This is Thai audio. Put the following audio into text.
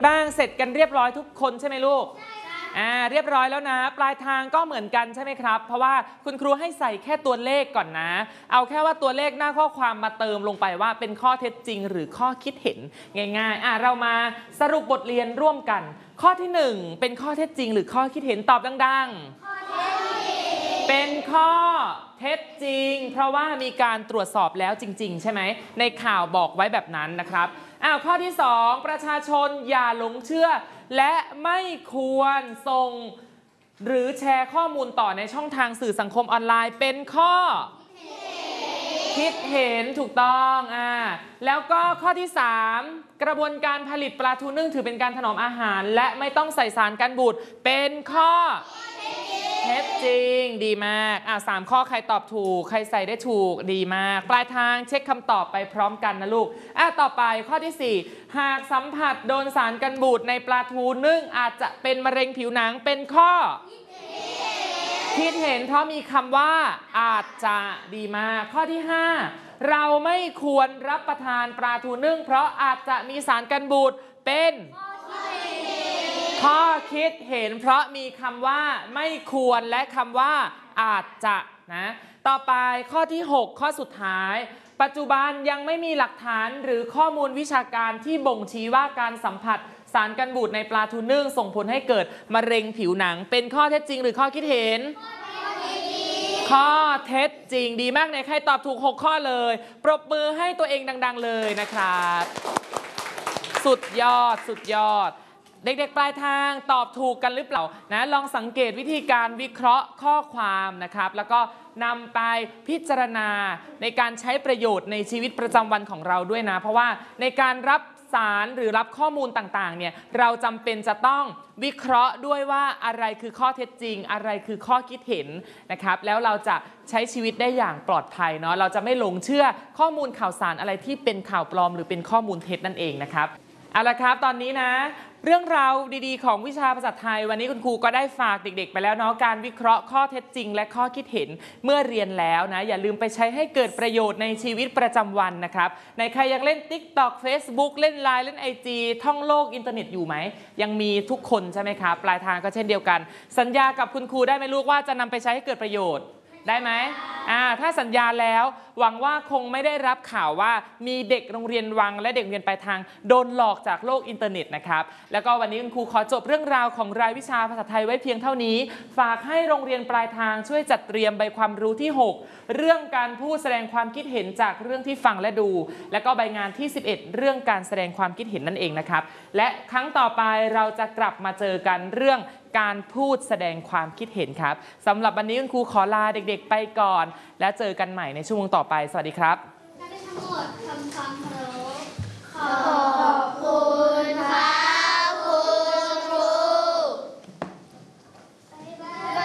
บ้างเสร็จกันเรียบร้อยทุกคนใช่ไหมลูกเรียบร้อยแล้วนะปลายทางก็เหมือนกันใช่ไหมครับเพราะว่าคุณครูให้ใส่แค่ตัวเลขก่อนนะเอาแค่ว่าตัวเลขหน้าข้อความมาเติมลงไปว่าเป็นข้อเท็จจริงหรือข้อคิดเห็นง่ายๆเรามาสรุปบทเรียนร่วมกันข้อที่1เป็นข้อเท็จจริงหรือข้อคิดเห็นตอบดังๆเป็นข้อเท็จจริงเพราะว่ามีการตรวจสอบแล้วจริงๆใช่ไหมในข่าวบอกไว้แบบนั้นนะครับข้อที่2ประชาชนอย่าหลงเชื่อและไม่ควรส่งหรือแชร์ข้อมูลต่อในช่องทางสื่อสังคมออนไลน์เป็นข้อคิดเห็นถูกต้องแล้วก็ข้อที่3กระบวนการผลิตปลาทูนึ่งถือเป็นการถนอมอาหารและไม่ต้องใส่สารกันบูดเป็นข้อเท็จจริงดีมาก3ข้อใครตอบถูกใครใส่ได้ถูกดีมากปลายทางเช็คคำตอบไปพร้อมกันนะลูกต่อไปข้อที่4หากสัมผัสโดนสารกันบูดในปลาทูนึ่งอาจจะเป็นมะเร็งผิวหนังเป็นข้อคิดเห็นเพราะมีคำว่าอาจจะดีมากข้อที่5เราไม่ควรรับประทานปลาทูนึ่งเพราะอาจจะมีสารกันบูดเป็นข้อคิดเห็นเพราะมีคำว่าไม่ควรและคำว่าอาจจะนะต่อไปข้อที่6ข้อสุดท้ายปัจจุบันยังไม่มีหลักฐานหรือข้อมูลวิชาการที่บ่งชี้ว่าการสัมผัสสารกันบูดในปลาทูนึ่งส่งผลให้เกิดมะเร็งผิวหนังเป็นข้อเท็จจริงหรือข้อคิดเห็นข้อเท็จจริงดีมากเลยใครตอบถูก6ข้อเลยปรบมือให้ตัวเองดังๆเลยนะครับสุดยอดสุดยอดเด็กๆปลายทางตอบถูกกันหรือเปล่านะลองสังเกตวิธีการวิเคราะห์ข้อความนะครับแล้วก็นำไปพิจารณาในการใช้ประโยชน์ในชีวิตประจำวันของเราด้วยนะเพราะว่าในการรับสารหรือรับข้อมูลต่างๆเนี่ยเราจำเป็นจะต้องวิเคราะห์ด้วยว่าอะไรคือข้อเท็จจริงอะไรคือข้อคิดเห็นนะครับแล้วเราจะใช้ชีวิตได้อย่างปลอดภัยเนาะเราจะไม่หลงเชื่อข้อมูลข่าวสารอะไรที่เป็นข่าวปลอมหรือเป็นข้อมูลเท็จนั่นเองนะครับเอาละครับตอนนี้นะเรื่องราวดีๆของวิชาภาษาไทยวันนี้คุณครูก็ได้ฝากเด็กๆไปแล้วเนาะการวิเคราะห์ข้อเท็จจริงและข้อคิดเห็นเมื่อเรียนแล้วนะอย่าลืมไปใช้ให้เกิดประโยชน์ในชีวิตประจำวันนะครับในใครยังเล่น TikTok Facebook เล่น LINE เล่น IG ท่องโลกอินเทอร์เน็ตอยู่ไหมยังมีทุกคนใช่ไหมครับปลายทางก็เช่นเดียวกันสัญญากับคุณครูได้ไหมลูกว่าจะนำไปใช้ให้เกิดประโยชน์ได้ไหมถ้าสัญญาแล้วหวังว่าคงไม่ได้รับข่าวว่ามีเด็กโรงเรียนวังและเด็กเรียนปลายทางโดนหลอกจากโลกอินเทอร์เน็ตนะครับแล้วก็วันนี้คุณครูขอจบเรื่องราวของรายวิชาภาษาไทยไว้เพียงเท่านี้ฝากให้โรงเรียนปลายทางช่วยจัดเตรียมใบความรู้ที่6เรื่องการพูดแสดงความคิดเห็นจากเรื่องที่ฟังและดูแล้วก็ใบงานที่11เรื่องการแสดงความคิดเห็นนั่นเองนะครับและครั้งต่อไปเราจะกลับมาเจอกันเรื่องการพูดแสดงความคิดเห็นครับสำหรับวันนี้คุณครูขอลาเด็กๆไปก่อนแล้วเจอกันใหม่ในชั่วโมงต่อไปสวัสดีครับนักเรียนทั้งหมดทำความเคารพ